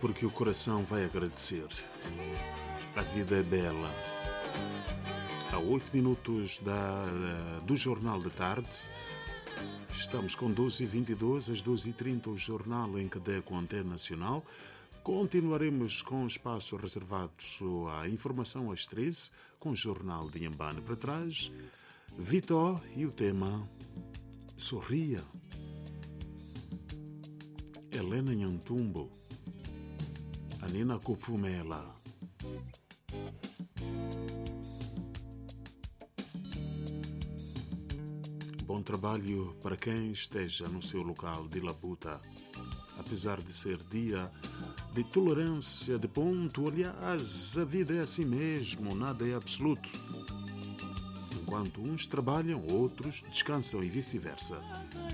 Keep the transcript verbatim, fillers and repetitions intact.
porque o coração vai agradecer. A vida é bela. A oito minutos da, do Jornal da Tarde, estamos com doze e vinte e dois, às doze e trinta, o jornal em cadeia com a Antena Nacional. Continuaremos com o espaço reservado à informação às treze, com o jornal de Inhambane para trás. Vitor e o tema Sorria. Helena Nhantumbo, Anina Kufumela. Bom trabalho para quem esteja no seu local de labuta. Apesar de ser dia de tolerância, de ponto, aliás, a vida é assim mesmo, nada é absoluto. Enquanto uns trabalham, outros descansam e vice-versa.